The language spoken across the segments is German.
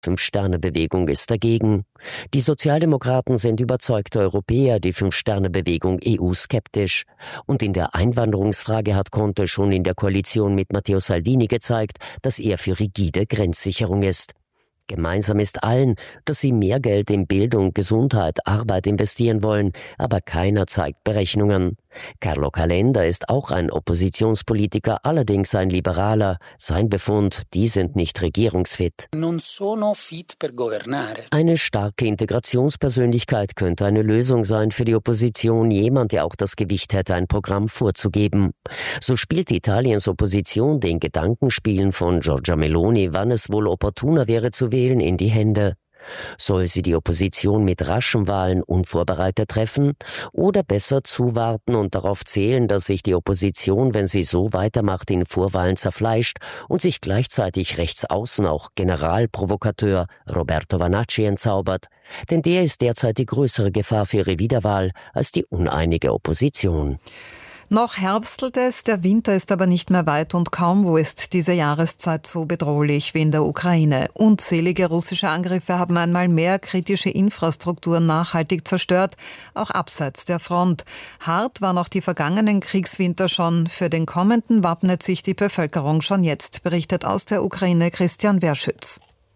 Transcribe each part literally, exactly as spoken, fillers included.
Fünf-Sterne-Bewegung ist dagegen. Die Sozialdemokraten sind überzeugte Europäer, die Fünf-Sterne-Bewegung E U-skeptisch. Und in der Einwanderungsfrage hat Conte schon in der Koalition mit Matteo Salvini gezeigt, dass er für rigide Grenzsicherung ist. Gemeinsam ist allen, dass sie mehr Geld in Bildung, Gesundheit, Arbeit investieren wollen, aber keiner zeigt Berechnungen. Carlo Calenda ist auch ein Oppositionspolitiker, allerdings ein Liberaler. Sein Befund, die sind nicht regierungsfit. Non sono fit per governare. Eine starke Integrationspersönlichkeit könnte eine Lösung sein für die Opposition, jemand, der auch das Gewicht hätte, ein Programm vorzugeben. So spielt Italiens Opposition den Gedankenspielen von Giorgia Meloni, wann es wohl opportuner wäre zu wählen, in die Hände. Soll sie die Opposition mit raschen Wahlen unvorbereitet treffen oder besser zuwarten und darauf zählen, dass sich die Opposition, wenn sie so weitermacht, in Vorwahlen zerfleischt und sich gleichzeitig rechts außen auch Generalprovokateur Roberto Vanacci entzaubert? Denn der ist derzeit die größere Gefahr für ihre Wiederwahl als die uneinige Opposition. Noch herbstelt es, der Winter ist aber nicht mehr weit und kaum wo ist diese Jahreszeit so bedrohlich wie in der Ukraine. Unzählige russische Angriffe haben einmal mehr kritische Infrastrukturen nachhaltig zerstört, auch abseits der Front. Hart waren auch die vergangenen Kriegswinter schon. Für den kommenden wappnet sich die Bevölkerung schon jetzt, berichtet aus der Ukraine Christian Werschütz.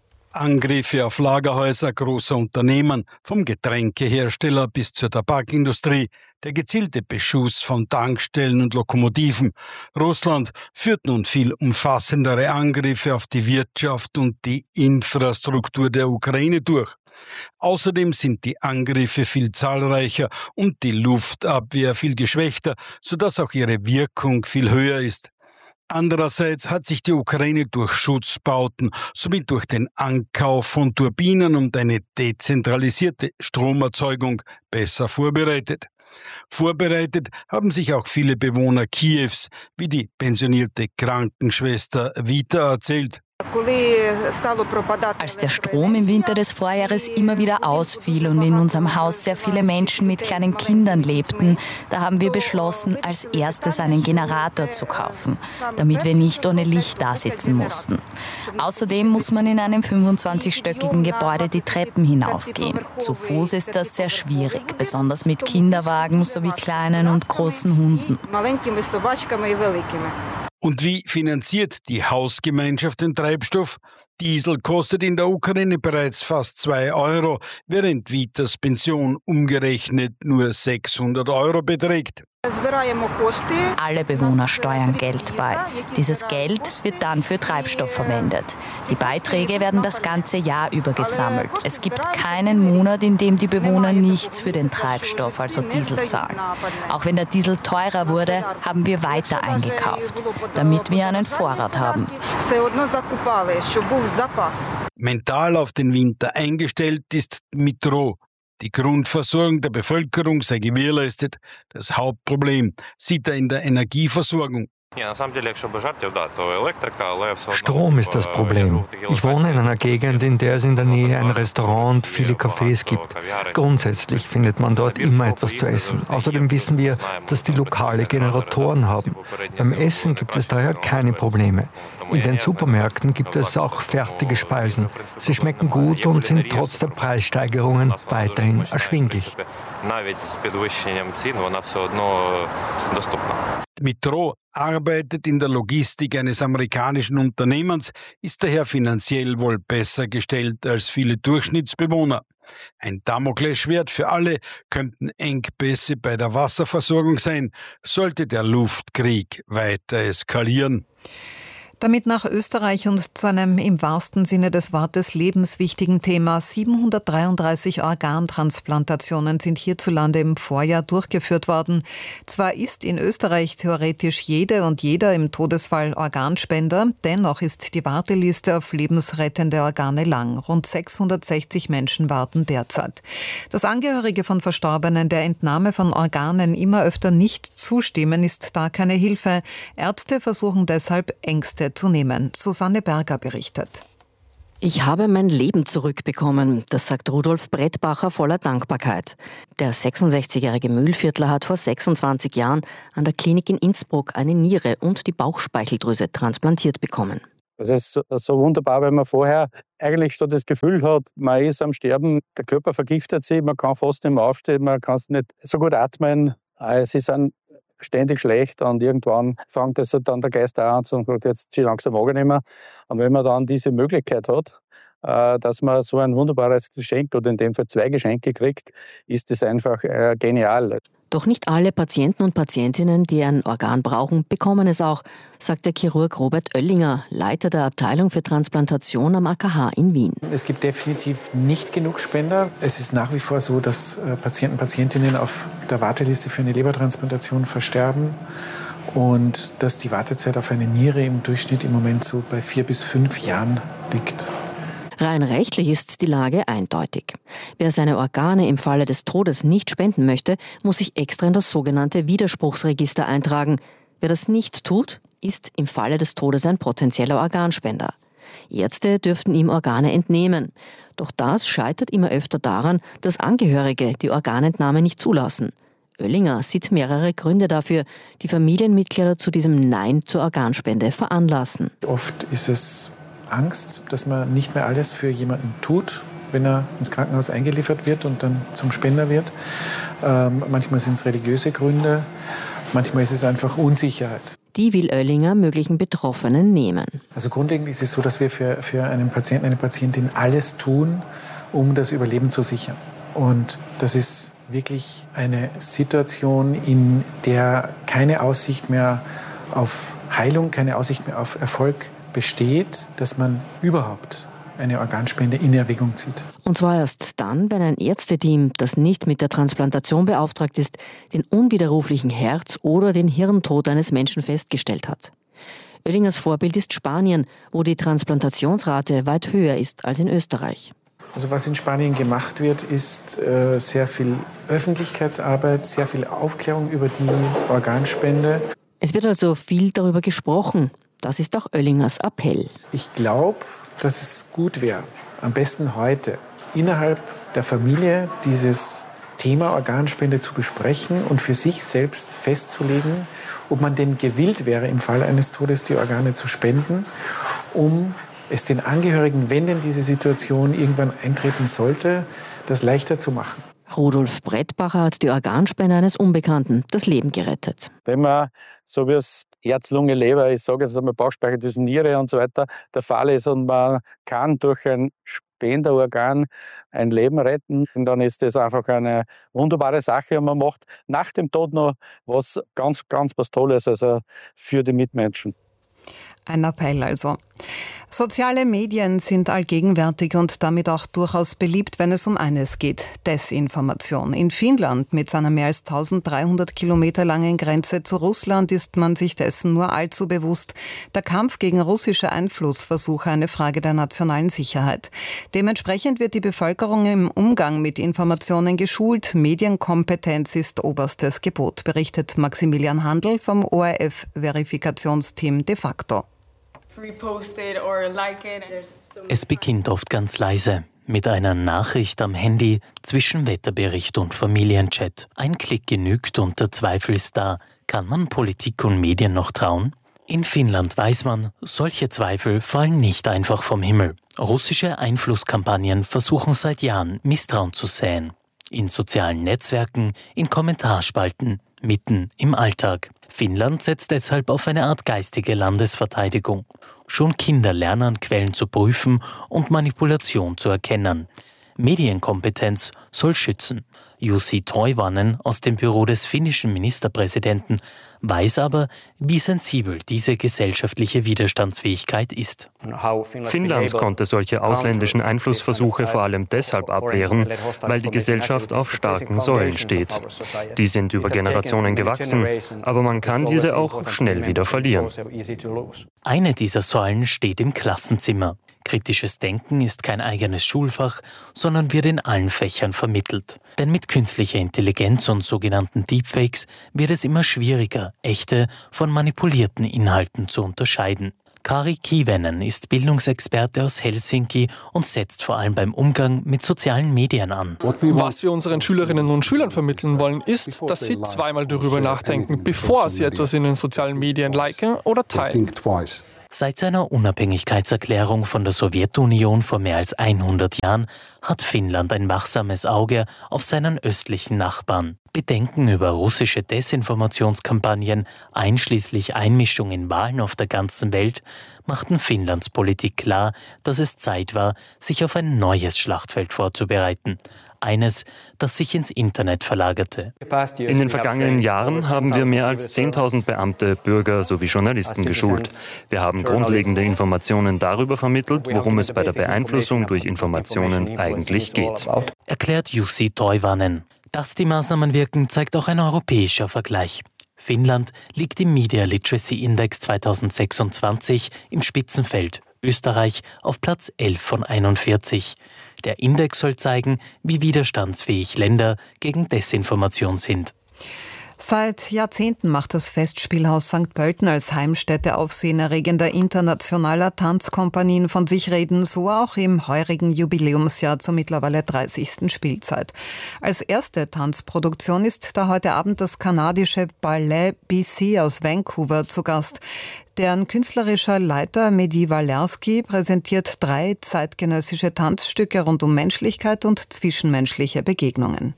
Angriffe auf Lagerhäuser großer Unternehmen, vom Getränkehersteller bis zur Tabakindustrie, der gezielte Beschuss von Tankstellen und Lokomotiven. Russland führt nun viel umfassendere Angriffe auf die Wirtschaft und die Infrastruktur der Ukraine durch. Außerdem sind die Angriffe viel zahlreicher und die Luftabwehr viel geschwächter, sodass auch ihre Wirkung viel höher ist. Andererseits hat sich die Ukraine durch Schutzbauten sowie durch den Ankauf von Turbinen und eine dezentralisierte Stromerzeugung besser vorbereitet. Vorbereitet haben sich auch viele Bewohner Kiews, wie die pensionierte Krankenschwester Vita erzählt. Als der Strom im Winter des Vorjahres immer wieder ausfiel und in unserem Haus sehr viele Menschen mit kleinen Kindern lebten, da haben wir beschlossen, als erstes einen Generator zu kaufen, damit wir nicht ohne Licht dasitzen mussten. Außerdem muss man in einem fünfundzwanzigstöckigen Gebäude die Treppen hinaufgehen. Zu Fuß ist das sehr schwierig, besonders mit Kinderwagen sowie kleinen und großen Hunden. Und wie finanziert die Hausgemeinschaft den Treibstoff? Diesel kostet in der Ukraine bereits fast zwei Euro, während Vitas Pension umgerechnet nur sechshundert Euro beträgt. Alle Bewohner steuern Geld bei. Dieses Geld wird dann für Treibstoff verwendet. Die Beiträge werden das ganze Jahr über gesammelt. Es gibt keinen Monat, in dem die Bewohner nichts für den Treibstoff, also Diesel, zahlen. Auch wenn der Diesel teurer wurde, haben wir weiter eingekauft, damit wir einen Vorrat haben. Mental auf den Winter eingestellt ist Dmytro. Die Grundversorgung der Bevölkerung sei gewährleistet. Das Hauptproblem sieht er in der Energieversorgung. Strom ist das Problem. Ich wohne in einer Gegend, in der es in der Nähe ein Restaurant und viele Cafés gibt. Grundsätzlich findet man dort immer etwas zu essen. Außerdem wissen wir, dass die lokale Generatoren haben. Beim Essen gibt es daher keine Probleme. In den Supermärkten gibt es auch fertige Speisen. Sie schmecken gut und sind trotz der Preissteigerungen weiterhin erschwinglich. Dmytro arbeitet in der Logistik eines amerikanischen Unternehmens, ist daher finanziell wohl besser gestellt als viele Durchschnittsbewohner. Ein Damoklesschwert für alle könnten Engpässe bei der Wasserversorgung sein, sollte der Luftkrieg weiter eskalieren. Damit nach Österreich und zu einem im wahrsten Sinne des Wortes lebenswichtigen Thema. siebenhundertdreiunddreißig Organtransplantationen sind hierzulande im Vorjahr durchgeführt worden. Zwar ist in Österreich theoretisch jede und jeder im Todesfall Organspender, dennoch ist die Warteliste auf lebensrettende Organe lang. Rund sechshundertsechzig Menschen warten derzeit. Dass Angehörige von Verstorbenen der Entnahme von Organen immer öfter nicht zustimmen, ist da keine Hilfe. Ärzte versuchen deshalb Ängste zu nehmen. Susanne Berger berichtet. Ich habe mein Leben zurückbekommen, das sagt Rudolf Brettbacher voller Dankbarkeit. Der sechsundsechzigjährige Mühlviertler hat vor sechsundzwanzig Jahren an der Klinik in Innsbruck eine Niere und die Bauchspeicheldrüse transplantiert bekommen. Das ist so wunderbar, weil man vorher eigentlich schon das Gefühl hat, man ist am Sterben, der Körper vergiftet sich, man kann fast nicht mehr aufstehen, man kann nicht so gut atmen. Es ist ein ständig schlecht und irgendwann fängt es dann der Geist auch an und sagt, jetzt zieh langsam mag ich nicht mehr. Und wenn man dann diese Möglichkeit hat, dass man so ein wunderbares Geschenk oder in dem Fall zwei Geschenke kriegt, ist das einfach genial. Doch nicht alle Patienten und Patientinnen, die ein Organ brauchen, bekommen es auch, sagt der Chirurg Robert Oellinger, Leiter der Abteilung für Transplantation am A K H in Wien. Es gibt definitiv nicht genug Spender. Es ist nach wie vor so, dass Patienten und Patientinnen auf der Warteliste für eine Lebertransplantation versterben und dass die Wartezeit auf eine Niere im Durchschnitt im Moment so bei vier bis fünf Jahren liegt. Rein rechtlich ist die Lage eindeutig. Wer seine Organe im Falle des Todes nicht spenden möchte, muss sich extra in das sogenannte Widerspruchsregister eintragen. Wer das nicht tut, ist im Falle des Todes ein potenzieller Organspender. Ärzte dürften ihm Organe entnehmen. Doch das scheitert immer öfter daran, dass Angehörige die Organentnahme nicht zulassen. Oellinger sieht mehrere Gründe dafür, die Familienmitglieder zu diesem Nein zur Organspende veranlassen. Oft ist es Angst, dass man nicht mehr alles für jemanden tut, wenn er ins Krankenhaus eingeliefert wird und dann zum Spender wird. Ähm, manchmal sind es religiöse Gründe, manchmal ist es einfach Unsicherheit. Die will Oellinger möglichen Betroffenen nehmen. Also grundlegend ist es so, dass wir für, für einen Patienten, eine Patientin alles tun, um das Überleben zu sichern. Und das ist wirklich eine Situation, in der keine Aussicht mehr auf Heilung, keine Aussicht mehr auf Erfolg besteht, dass man überhaupt eine Organspende in Erwägung zieht. Und zwar erst dann, wenn ein Ärzteteam, das nicht mit der Transplantation beauftragt ist, den unwiderruflichen Herz- oder den Hirntod eines Menschen festgestellt hat. Oellingers Vorbild ist Spanien, wo die Transplantationsrate weit höher ist als in Österreich. Also was in Spanien gemacht wird, ist äh, sehr viel Öffentlichkeitsarbeit, sehr viel Aufklärung über die Organspende. Es wird also viel darüber gesprochen. Das ist auch Oellingers Appell. Ich glaube, dass es gut wäre, am besten heute innerhalb der Familie dieses Thema Organspende zu besprechen und für sich selbst festzulegen, ob man denn gewillt wäre, im Fall eines Todes die Organe zu spenden, um es den Angehörigen, wenn denn diese Situation irgendwann eintreten sollte, das leichter zu machen. Rudolf Brettbacher hat die Organspende eines Unbekannten das Leben gerettet. Wenn man, so wie es Herz, Lunge, Leber, ich sage jetzt einmal Bauchspeicheldrüse, Niere und so weiter, der Fall ist und man kann durch ein Spenderorgan ein Leben retten, und dann ist das einfach eine wunderbare Sache und man macht nach dem Tod noch was ganz, ganz was Tolles, also für die Mitmenschen. Ein Appell also. Soziale Medien sind allgegenwärtig und damit auch durchaus beliebt, wenn es um eines geht: Desinformation. In Finnland mit seiner mehr als eintausenddreihundert Kilometer langen Grenze zu Russland ist man sich dessen nur allzu bewusst. Der Kampf gegen russische Einflussversuche eine Frage der nationalen Sicherheit. Dementsprechend wird die Bevölkerung im Umgang mit Informationen geschult. Medienkompetenz ist oberstes Gebot, berichtet Maximilian Handl vom O R F-Verifikationsteam de facto. Es beginnt oft ganz leise, mit einer Nachricht am Handy zwischen Wetterbericht und Familienchat. Ein Klick genügt und der Zweifel ist da. Kann man Politik und Medien noch trauen? In Finnland weiß man, solche Zweifel fallen nicht einfach vom Himmel. Russische Einflusskampagnen versuchen seit Jahren, Misstrauen zu säen. In sozialen Netzwerken, in Kommentarspalten, mitten im Alltag. Finnland setzt deshalb auf eine Art geistige Landesverteidigung. Schon Kinder lernen, Quellen zu prüfen und Manipulation zu erkennen. Medienkompetenz soll schützen. Jussi Toivonen aus dem Büro des finnischen Ministerpräsidenten weiß aber, wie sensibel diese gesellschaftliche Widerstandsfähigkeit ist. Finnland konnte solche ausländischen Einflussversuche vor allem deshalb abwehren, weil die Gesellschaft auf starken Säulen steht. Die sind über Generationen gewachsen, aber man kann diese auch schnell wieder verlieren. Eine dieser Säulen steht im Klassenzimmer. Kritisches Denken ist kein eigenes Schulfach, sondern wird in allen Fächern vermittelt. Denn mit künstlicher Intelligenz und sogenannten Deepfakes wird es immer schwieriger, echte von manipulierten Inhalten zu unterscheiden. Kari Kivenen ist Bildungsexperte aus Helsinki und setzt vor allem beim Umgang mit sozialen Medien an. Was wir unseren Schülerinnen und Schülern vermitteln wollen, ist, dass sie zweimal darüber nachdenken, bevor sie etwas in den sozialen Medien liken oder teilen. Seit seiner Unabhängigkeitserklärung von der Sowjetunion vor mehr als hundert Jahren hat Finnland ein wachsames Auge auf seinen östlichen Nachbarn. Bedenken über russische Desinformationskampagnen, einschließlich Einmischung in Wahlen auf der ganzen Welt, machten Finnlands Politik klar, dass es Zeit war, sich auf ein neues Schlachtfeld vorzubereiten. Eines, das sich ins Internet verlagerte. In den vergangenen Jahren haben wir mehr als zehntausend Beamte, Bürger sowie Journalisten geschult. Wir haben grundlegende Informationen darüber vermittelt, worum es bei der Beeinflussung durch Informationen eigentlich geht. Erklärt Jussi Toivonen. Dass die Maßnahmen wirken, zeigt auch ein europäischer Vergleich. Finnland liegt im Media Literacy Index zweitausendsechsundzwanzig im Spitzenfeld, Österreich auf Platz elf von einundvierzig. Der Index soll zeigen, wie widerstandsfähig Länder gegen Desinformation sind. Seit Jahrzehnten macht das Festspielhaus Sankt Pölten als Heimstätte aufsehenerregender internationaler Tanzkompanien von sich reden, so auch im heurigen Jubiläumsjahr zur mittlerweile dreißigsten Spielzeit. Als erste Tanzproduktion ist da heute Abend das kanadische Ballet B C aus Vancouver zu Gast. Deren künstlerischer Leiter Mehdi Walerski präsentiert drei zeitgenössische Tanzstücke rund um Menschlichkeit und zwischenmenschliche Begegnungen.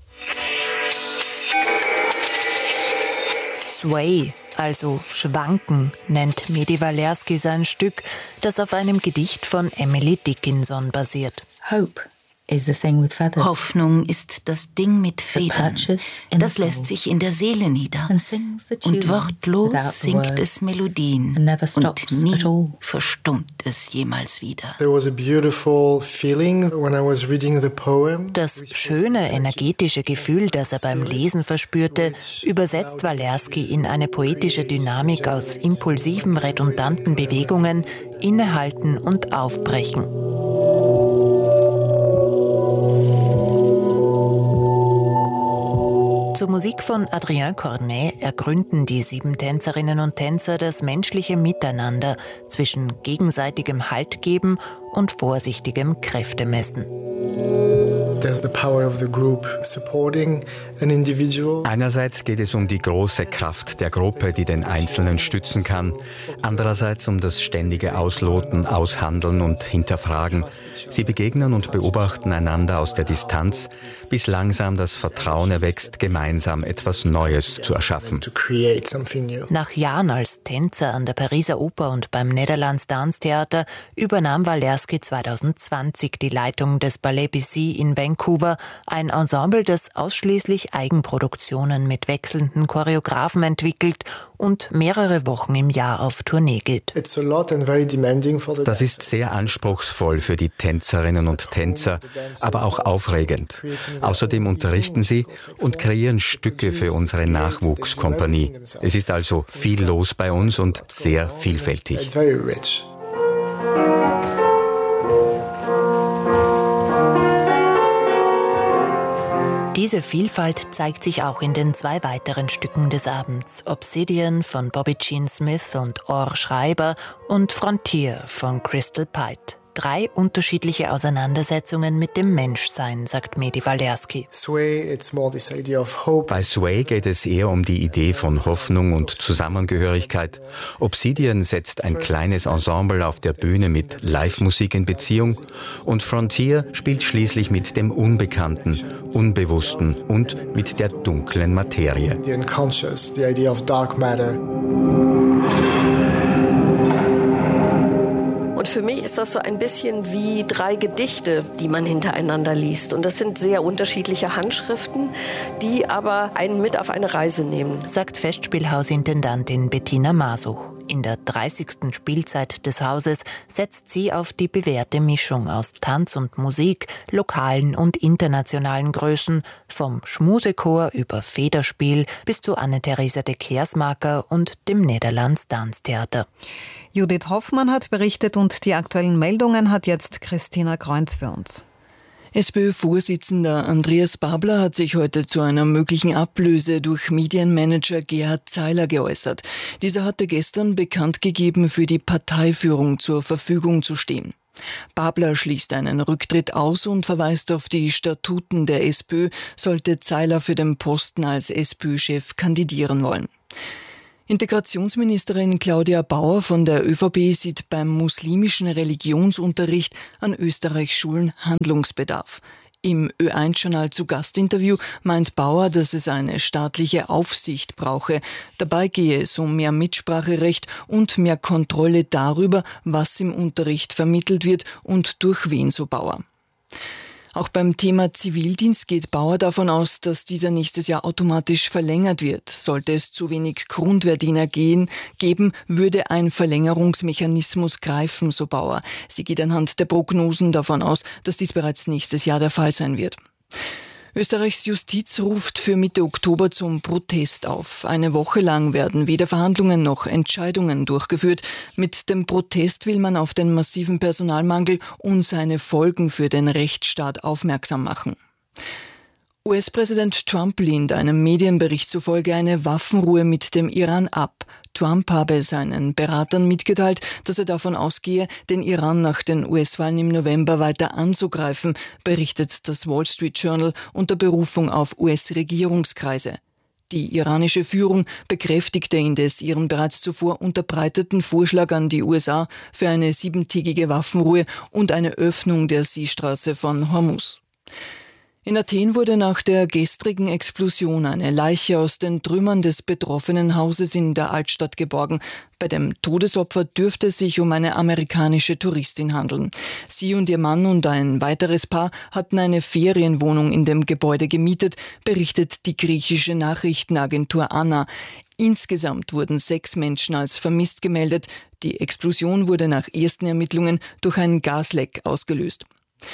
Sway, also Schwanken, nennt Mehdi Walerski sein Stück, das auf einem Gedicht von Emily Dickinson basiert. Hope is the thing with feathers. Hoffnung ist das Ding mit Federn. Das lässt sich in der Seele nieder. Und wortlos singt es Melodien. Und nie verstummt es jemals wieder. Das schöne, energetische Gefühl, das er beim Lesen verspürte, übersetzt Walerski in eine poetische Dynamik aus impulsiven, redundanten Bewegungen, Innehalten und Aufbrechen. Zur Musik von Adrien Cornet ergründen die sieben Tänzerinnen und Tänzer das menschliche Miteinander zwischen gegenseitigem Haltgeben und vorsichtigem Kräftemessen. Einerseits geht es um die große Kraft der Gruppe, die den Einzelnen stützen kann. Andererseits um das ständige Ausloten, Aushandeln und Hinterfragen. Sie begegnen und beobachten einander aus der Distanz, bis langsam das Vertrauen erwächst, gemeinsam etwas Neues zu erschaffen. Nach Jahren als Tänzer an der Pariser Oper und beim Netherlands Dance Theater übernahm Walerski zweitausendzwanzig die Leitung des Ballet B C in Vancouver, ein Ensemble, das ausschließlich Eigenproduktionen mit wechselnden Choreografen entwickelt und mehrere Wochen im Jahr auf Tournee geht. Das ist sehr anspruchsvoll für die Tänzerinnen und Tänzer, aber auch aufregend. Außerdem unterrichten sie und kreieren Stücke für unsere Nachwuchskompanie. Es ist also viel los bei uns und sehr vielfältig. Diese Vielfalt zeigt sich auch in den zwei weiteren Stücken des Abends: Obsidian von Bobby Jean Smith und Or Schreiber und Frontier von Crystal Pite. Drei unterschiedliche Auseinandersetzungen mit dem Menschsein, sagt Mehdi Walerski. Bei Sway geht es eher um die Idee von Hoffnung und Zusammengehörigkeit. Obsidian setzt ein kleines Ensemble auf der Bühne mit Live-Musik in Beziehung und Frontier spielt schließlich mit dem Unbekannten, Unbewussten und mit der dunklen Materie. Und für mich ist das so ein bisschen wie drei Gedichte, die man hintereinander liest. Und das sind sehr unterschiedliche Handschriften, die aber einen mit auf eine Reise nehmen. Sagt Festspielhausintendantin Bettina Masuch. In der dreißigsten Spielzeit des Hauses setzt sie auf die bewährte Mischung aus Tanz und Musik, lokalen und internationalen Größen, vom Schmusechor über Federspiel bis zu Anne-Theresa de Keersmaker und dem Netherlands Dance Theater. Judith Hoffmann hat berichtet und die aktuellen Meldungen hat jetzt Christina Kreunz für uns. SPÖ-Vorsitzender Andreas Babler hat sich heute zu einer möglichen Ablöse durch Medienmanager Gerhard Zeiler geäußert. Dieser hatte gestern bekannt gegeben, für die Parteiführung zur Verfügung zu stehen. Babler schließt einen Rücktritt aus und verweist auf die Statuten der SPÖ, sollte Zeiler für den Posten als SPÖ-Chef kandidieren wollen. Integrationsministerin Claudia Bauer von der ÖVP sieht beim muslimischen Religionsunterricht an Österreichs-Schulen Handlungsbedarf. Im Ö eins Journal zu Gastinterview meint Bauer, dass es eine staatliche Aufsicht brauche. Dabei gehe es um mehr Mitspracherecht und mehr Kontrolle darüber, was im Unterricht vermittelt wird und durch wen, so Bauer. Auch beim Thema Zivildienst geht Bauer davon aus, dass dieser nächstes Jahr automatisch verlängert wird. Sollte es zu wenig Grundwehrdiener gehen, geben, würde ein Verlängerungsmechanismus greifen, so Bauer. Sie geht anhand der Prognosen davon aus, dass dies bereits nächstes Jahr der Fall sein wird. Österreichs Justiz ruft für Mitte Oktober zum Protest auf. Eine Woche lang werden weder Verhandlungen noch Entscheidungen durchgeführt. Mit dem Protest will man auf den massiven Personalmangel und seine Folgen für den Rechtsstaat aufmerksam machen. U S-Präsident Trump lehnt einem Medienbericht zufolge eine Waffenruhe mit dem Iran ab. Trump habe seinen Beratern mitgeteilt, dass er davon ausgehe, den Iran nach den U S-Wahlen im November weiter anzugreifen, berichtet das Wall Street Journal unter Berufung auf U S-Regierungskreise. Die iranische Führung bekräftigte indes ihren bereits zuvor unterbreiteten Vorschlag an die U S A für eine siebentägige Waffenruhe und eine Öffnung der Seestraße von Hormuz. In Athen wurde nach der gestrigen Explosion eine Leiche aus den Trümmern des betroffenen Hauses in der Altstadt geborgen. Bei dem Todesopfer dürfte es sich um eine amerikanische Touristin handeln. Sie und ihr Mann und ein weiteres Paar hatten eine Ferienwohnung in dem Gebäude gemietet, berichtet die griechische Nachrichtenagentur ANA. Insgesamt wurden sechs Menschen als vermisst gemeldet. Die Explosion wurde nach ersten Ermittlungen durch ein Gasleck ausgelöst.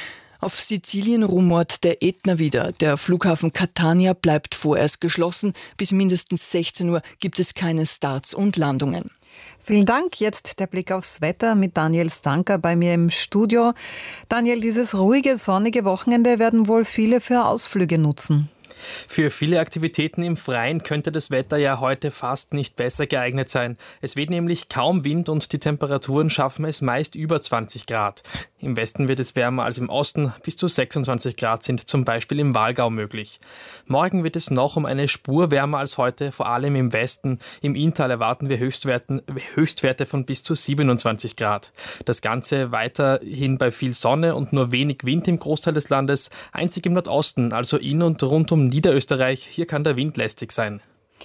Auf Sizilien rumort der Ätna wieder. Der Flughafen Catania bleibt vorerst geschlossen. Bis mindestens sechzehn Uhr gibt es keine Starts und Landungen. Vielen Dank. Jetzt der Blick aufs Wetter mit Daniel Stanker bei mir im Studio. Daniel, dieses ruhige, sonnige Wochenende werden wohl viele für Ausflüge nutzen. Für viele Aktivitäten im Freien könnte das Wetter ja heute fast nicht besser geeignet sein. Es weht nämlich kaum Wind und die Temperaturen schaffen es meist über zwanzig Grad. Im Westen wird es wärmer als im Osten, bis zu sechsundzwanzig Grad sind zum Beispiel im Walgau möglich. Morgen wird es noch um eine Spur wärmer als heute, vor allem im Westen. Im Inntal erwarten wir Höchstwerten, Höchstwerte von bis zu siebenundzwanzig Grad. Das Ganze weiterhin bei viel Sonne und nur wenig Wind im Großteil des Landes, einzig im Nordosten, also in und rund um Niederösterreich, hier kann der Wind lästig sein.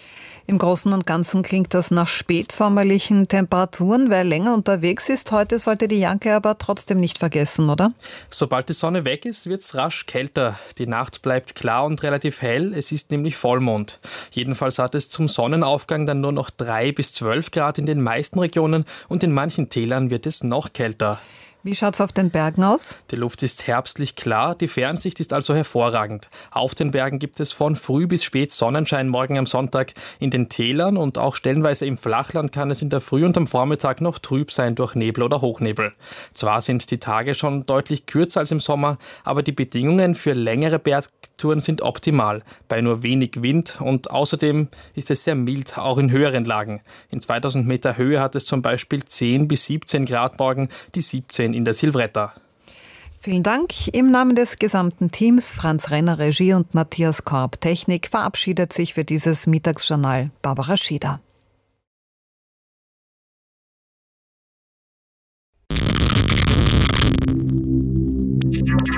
Im Großen und Ganzen klingt das nach spätsommerlichen Temperaturen. Wer länger unterwegs ist, heute sollte die Jacke aber trotzdem nicht vergessen, oder? Sobald die Sonne weg ist, wird es rasch kälter. Die Nacht bleibt klar und relativ hell, es ist nämlich Vollmond. Jedenfalls hat es zum Sonnenaufgang dann nur noch drei bis zwölf Grad in den meisten Regionen und in manchen Tälern wird es noch kälter. Wie schaut's auf den Bergen aus? Die Luft ist herbstlich klar, die Fernsicht ist also hervorragend. Auf den Bergen gibt es von früh bis spät Sonnenschein morgen am Sonntag. In den Tälern und auch stellenweise im Flachland kann es in der Früh und am Vormittag noch trüb sein durch Nebel oder Hochnebel. Zwar sind die Tage schon deutlich kürzer als im Sommer, aber die Bedingungen für längere Bergtouren sind optimal, bei nur wenig Wind und außerdem ist es sehr mild, auch in höheren Lagen. In zweitausend Meter Höhe hat es zum Beispiel zehn bis siebzehn Grad morgen, die siebzehn in der Silvretta. Vielen Dank. Im Namen des gesamten Teams, Franz Renner Regie und Matthias Korb Technik, verabschiedet sich für dieses Mittagsjournal Barbara Schieder.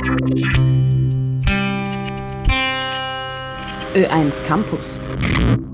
Ö eins Campus.